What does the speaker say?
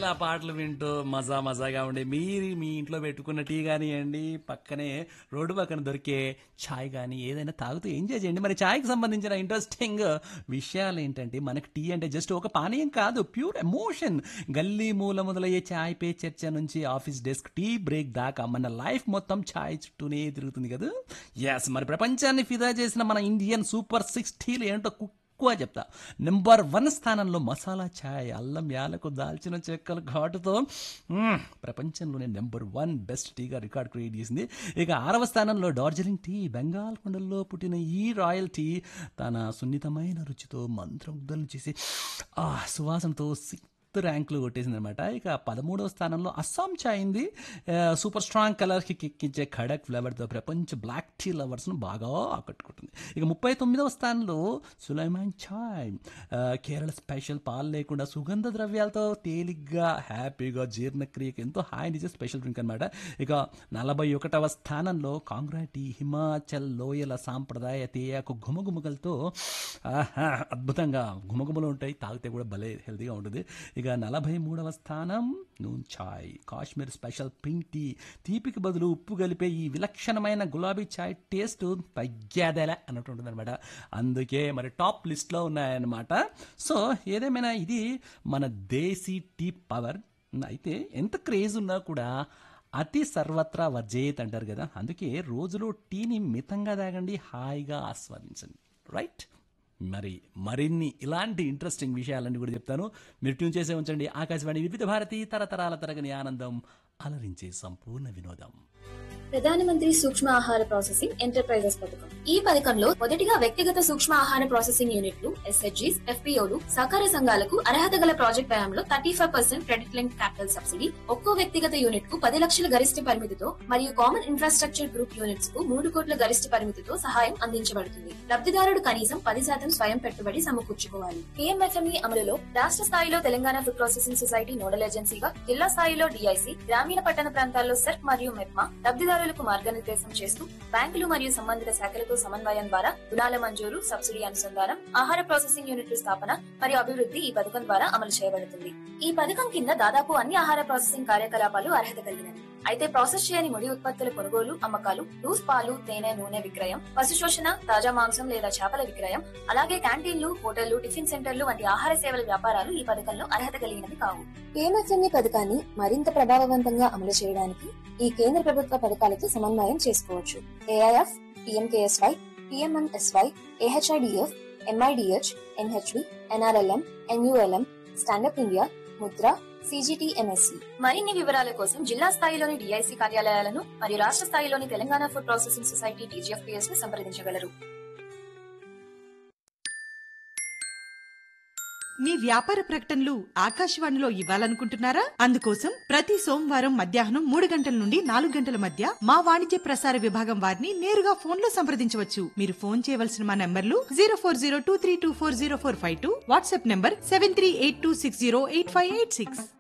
ఇలా పాటలు వింటూ మజాగా ఉండే మీరు మీ ఇంట్లో పెట్టుకున్న టీ కానివ్వండి, పక్కనే రోడ్డు పక్కన దొరికే ఛాయ్ కానీ ఏదైనా తాగుతూ ఎంజాయ్ చేయండి. మరి ఛాయ్కి సంబంధించిన ఇంట్రెస్టింగ్ విషయాలు ఏంటంటే, మనకి టీ అంటే జస్ట్ ఒక పానీయం కాదు, ప్యూర్ ఎమోషన్. గల్లీ మూల మొదలయ్యే ఛాయ్ పే చర్చ నుంచి ఆఫీస్ డెస్క్ టీ బ్రేక్ దాకా మన లైఫ్ మొత్తం ఛాయ్ చుట్టూనే తిరుగుతుంది కదా. ఎస్, మరి ప్రపంచాన్ని ఫిదా చేసిన మన ఇండియన్ సూపర్ 6 టీలు ఏంటో ఎక్కువ చెప్తా. నెంబర్ 1 స్థానంలో మసాలా ఛాయ్, అల్లం, యాలకు, దాల్చిన చెక్కల ఘాటుతో ప్రపంచంలోనే నెంబర్ 1 బెస్ట్ టీగా రికార్డ్ క్రియేట్ చేసింది. ఇక 6వ స్థానంలో డార్జిలింగ్ టీ, బెంగాల్ కొండల్లో పుట్టిన ఈ రాయల్ టీ తన సున్నితమైన రుచితో మంత్రముగ్ధులను చేసి సువాసనతో ర్యాంకులు కొట్టేసింది అనమాట. ఇక 13వ స్థానంలో అస్సాం ఛాయ్ ఉంది. సూపర్ స్ట్రాంగ్ కలర్కి కిక్కించే ఖడక్ ఫ్లేవర్తో ప్రపంచ బ్లాక్ టీ లవర్స్ను బాగా ఆకట్టుకుంటుంది. ఇక 39వ స్థానంలో సులైమాన్ ఛాయ్, కేరళ స్పెషల్, పాలు లేకుండా సుగంధ ద్రవ్యాలతో తేలిగ్గా హ్యాపీగా జీర్ణక్రియకి ఎంతో హాయినిచ్చే స్పెషల్ డ్రింక్ అనమాట. ఇక 41వ స్థానంలో కాంగ్రా టీ, హిమాచల్ లోయల సాంప్రదాయ తేయాకు ఘుమఘుమగలతో అద్భుతంగా ఘుమఘుమలు ఉంటాయి, తాగితే కూడా భలే హెల్తీగా ఉంటుంది. ఇక 43వ స్థానం నూన్ ఛాయ్, కాశ్మీర్ స్పెషల్ పింక్ టీ, తీపికి బదులు ఉప్పు కలిపే ఈ విలక్షణమైన గులాబీ ఛాయ్ టేస్ట్ తగ్గేదేలా అన్నట్టు ఉంటుంది అనమాట. అందుకే మరి టాప్ లిస్ట్లో ఉన్నాయన్నమాట. సో ఏదేమైనా ఇది మన దేశీ టీ పవర్. అయితే ఎంత క్రేజ్ ఉన్నా కూడా అతి సర్వత్రా వర్జేత్ అంటారు కదా. అందుకే రోజులో టీని మితంగా తాగండి, హాయిగా ఆస్వాదించండి. రైట్, మరి మరిన్ని ఇలాంటి ఇంట్రెస్టింగ్ విషయాలన్నీ కూడా చెప్తాను. మీరు ట్యూన్ చేసే ఉంచండి ఆకాశవాణి వివిధ భారతి, తరతరాల తరగని ఆనందం, అలరించే సంపూర్ణ వినోదం. ప్రధానమంత్రి సూక్ష్మ ఆహార ప్రాసెసింగ్ ఎంటర్ప్రైజెస్ పథకం. ఈ పథకంలో మొదటిగా వ్యక్తిగత సూక్ష్మ ఆహార ప్రాసెసింగ్ యూనిట్లు, ఎస్హెచ్జీస్, ఎఫ్పీఓలు, సహకార సంఘాలకు అర్హత గల ప్రాజెక్ట్ వ్యయంలో 35% క్రెడిట్ లింక్ క్యాపిటల్ సబ్సిడీ, ఒక్కో వ్యక్తిగత యూనిట్ కు 10 లక్షల గరిష్ట పరిమితితో మరియు కామన్ ఇన్ఫ్రాస్ట్రక్చర్ గ్రూప్ యూనిట్స్ కు 3 కోట్ల గరిష్ట పరిమితితో సహాయం అందించబడుతుంది. లబ్ధిదారుడు కనీసం 10% స్వయం పెట్టుబడి సమకూర్చుకోవాలి. పీఎంఎఫ్ఎంఈ అమలులో రాష్ట్ర స్థాయిలో Telangana food processing society nodal ఏజెన్సీగా, జిల్లా స్థాయిలో డిఐసి, గ్రామీణ పట్టణ ప్రాంతాల్లో సెర్ప్ మరియు మెప్మా లబ్ధిదారులకు మార్గనిర్దేశం చేస్తూ బ్యాంకులు మరియు సంబంధిత శాఖలతో సమన్వయం ద్వారా రుణాల మంజూరు, సబ్సిడీ అనుసంధానం, ఆహార ప్రాసెసింగ్ యూనిట్ల స్థాపన మరియు అభివృద్ధి ఈ పథకం ద్వారా అమలు చేయబడుతుంది. ఈ పథకం కింద దాదాపు అన్ని ఆహార ప్రాసెసింగ్ కార్యకలాపాలు అర్హత కలిగినవి. అయితే ప్రాసెస్ చేయని ముడి ఉత్పత్తుల కొనుగోలు, అమ్మకాలు, లూస్ పాలు, తేనె, నూనె విక్రయం, పశు శోషణ, తాజా మాంసం లేదా చేపల విక్రయం, అలాగే క్యాంటీన్లు, హోటళ్లు, టిఫిన్ సెంటర్లు వంటి ఆహార సేవల వ్యాపారాలు ఈ పథకంలో అర్హత కలిగినవి కావు. పీఎంఎఫ్ఎంఈ పథకాన్ని మరింత ప్రభావవంతంగా అమలు చేయడానికి ఈ కేంద్ర ప్రభుత్వ పథకాలతో సమన్వయం చేసుకోవచ్చు. AIF, PMKSY, PMMSY, AHIDF, MIDH, NHV, NRLM, NULM, stand up India, Mudra, CGTMSC. మరిన్ని వివరాల కోసం జిల్లా స్థాయిలోని డిఐసి కార్యాలయాలను మరియు రాష్ట్ర స్థాయిలోని Telangana food processing society TGFPS ను సంప్రదించగలరు. మీ వ్యాపార ప్రకటనలు ఆకాశవాణిలో ఇవ్వాలనుకుంటున్నారా? అందుకోసం ప్రతి సోమవారం మధ్యాహ్నం 3 గంటల నుండి 4 గంటల మధ్య మా వాణిజ్య ప్రసార విభాగం వారిని నేరుగా ఫోన్ లో సంప్రదించవచ్చు. మీరు ఫోన్ చేయవలసిన మా నంబర్లు 0402324045, వాట్సాప్ నంబర్ 7382608586.